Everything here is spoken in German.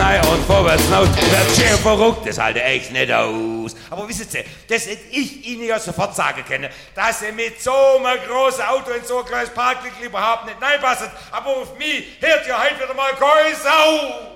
nein und vorwärts raus. Wird schön verrückt, das halte echt nicht aus. Aber wissen Sie, das hätte ich Ihnen ja sofort sagen können, dass Sie mit so einem großen Auto in so ein kleines Parklicht überhaupt nicht reinpassen. Aber auf mich hört ja heute wieder mal keine Sau.